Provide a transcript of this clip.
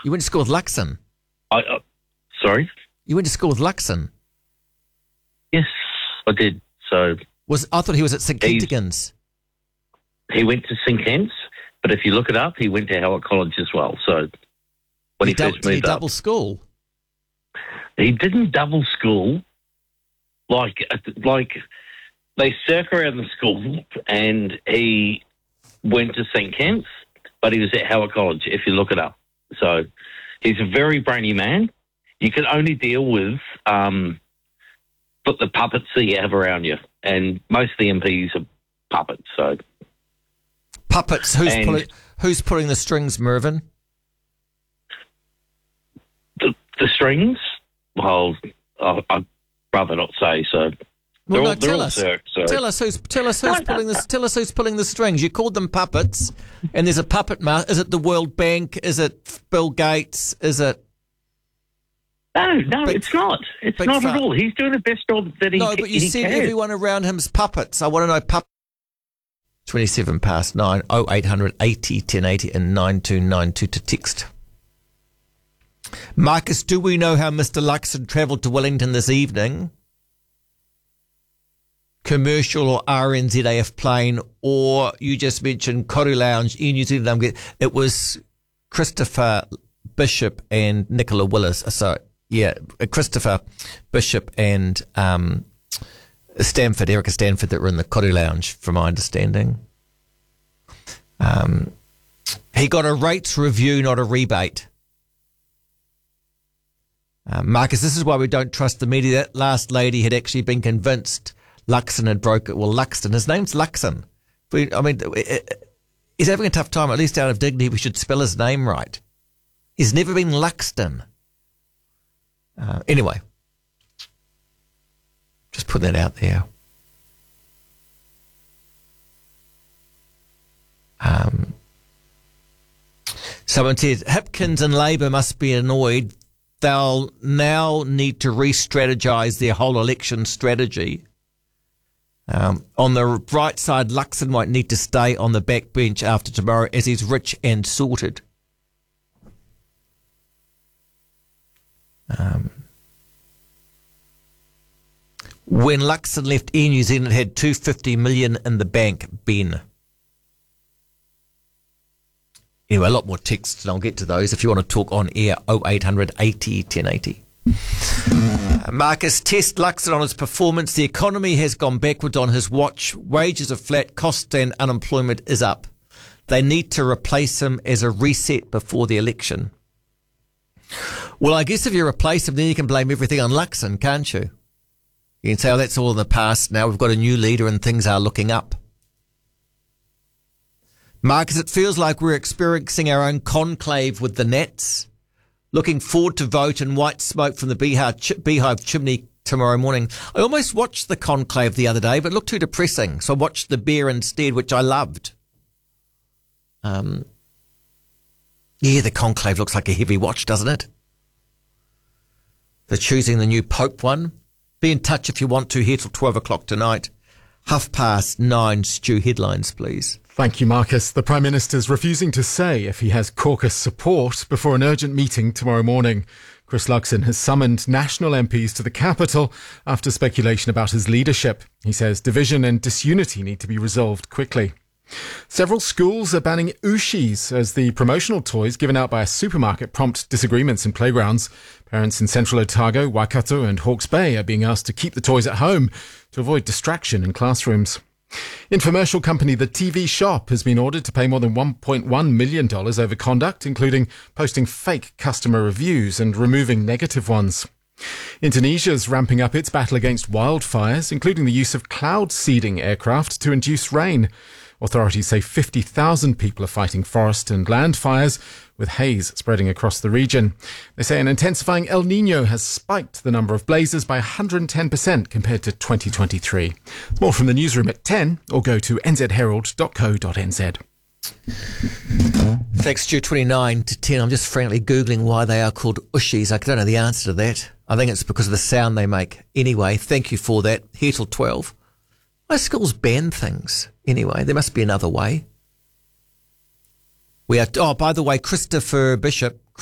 You went to school with Luxon? Sorry? You went to school with Luxon? Yes, I did. So I thought he was at St Kentigern's. He went to St Kent's, but if you look it up, he went to Howard College as well. So when he first moved did he up, double school? he didn't double school. Like they circle around the school, and he went to St Kent's, but he was at Howard College. If you look it up, so he's a very brainy man. You can only deal with the puppets that you have around you, and most of the MPs are puppets. So puppets. Who's pulling the strings, Mervyn? The strings. Well, I'd rather not say. So tell us who's pulling this. Tell us who's pulling the strings. You called them puppets, and there's a puppet master. Is it the World Bank? Is it Bill Gates? Is it? No, it's not. It's not at all. He's doing the best job that he can. No, but you said everyone around him's puppets. I want to know puppets. 27 past 9, 0800 80 1080 and 9292 to text. Marcus, do we know how Mr. Luxon travelled to Wellington this evening? Commercial or RNZAF plane, or you just mentioned Koru Lounge in New Zealand. It was Christopher Bishop and Nicola Willis. So, yeah, Christopher Bishop and Erica Stanford that were in the Koru Lounge, from my understanding. He got a rates review, not a rebate. Marcus, this is why we don't trust the media. That last lady had actually been convinced Luxon had broke it. Well, Luxon, his name's Luxon. He's having a tough time. At least out of dignity, we should spell his name right. He's never been Luxton. Anyway, just put that out there. Someone said, Hipkins and Labour must be annoyed. They'll now need to re-strategise their whole election strategy. On the right side, Luxon might need to stay on the backbench after tomorrow as he's rich and sorted. When Luxon left Air New Zealand, it had $250 million in the bank, Ben. Anyway, a lot more texts, and I'll get to those if you want to talk on air. 0800 80 1080. Marcus, test Luxon on his performance. The economy has gone backward on his watch. Wages are flat. Cost and unemployment is up. They need to replace him as a reset before the election. Well, I guess if you replace him, then you can blame everything on Luxon, can't you? You can say, oh, that's all in the past. Now we've got a new leader and things are looking up. Marcus, it feels like we're experiencing our own conclave with the Nats. Looking forward to vote and white smoke from the Beehive chimney tomorrow morning. I almost watched the conclave the other day, but it looked too depressing, so I watched the Bear instead, which I loved. Yeah, the conclave looks like a heavy watch, doesn't it? They're choosing the new Pope one. Be in touch if you want to, here till 12 o'clock tonight. 9:30, Stu, headlines, please. Thank you, Marcus. The Prime Minister's refusing to say if he has caucus support before an urgent meeting tomorrow morning. Chris Luxon has summoned national MPs to the capital after speculation about his leadership. He says division and disunity need to be resolved quickly. Several schools are banning Ooshies as the promotional toys given out by a supermarket prompt disagreements in playgrounds. Parents in Central Otago, Waikato and Hawke's Bay are being asked to keep the toys at home to avoid distraction in classrooms. Infomercial company The TV Shop has been ordered to pay more than $1.1 million over conduct, including posting fake customer reviews and removing negative ones. Indonesia's ramping up its battle against wildfires, including the use of cloud seeding aircraft to induce rain. Authorities say 50,000 people are fighting forest and land fires, with haze spreading across the region. They say an intensifying El Niño has spiked the number of blazes by 110% compared to 2023. More from the newsroom at 10, or go to nzherald.co.nz. Thanks, Stu. 29 to 10. I'm just frankly Googling why they are called Ooshies. I don't know the answer to that. I think it's because of the sound they make. Anyway, thank you for that. Here till 12. Why schools ban things? Anyway, there must be another way. We are. Oh, by the way, Christopher Bishop